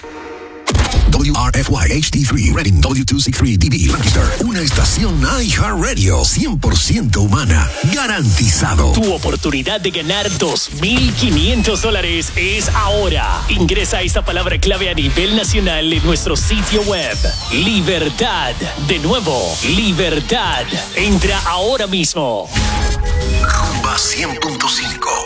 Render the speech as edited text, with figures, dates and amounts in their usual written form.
WRFY HD3 Reading W263 DB Lancaster. Una estación iHeartRadio 100% humana. Garantizado. Tu oportunidad de ganar $2,500 es ahora. Ingresa esta palabra clave a nivel nacional en nuestro sitio web. Libertad. De nuevo, libertad. Entra ahora mismo. Rumba 100.5.